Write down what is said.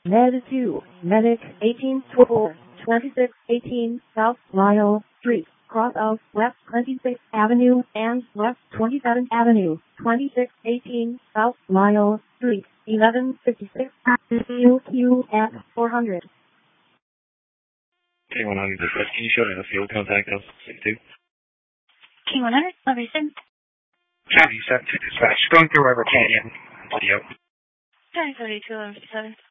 Med 2, Medic 1824, 2618 South Lyle Street, cross of West 26th Avenue and West 27th Avenue, 2618 South Lyle Street, 1156 QQ at 400. K100, can you show the field contact us, 62? K100, Liberation. County 7 to dispatch, going through River Canyon. Video. County 32, Liberation.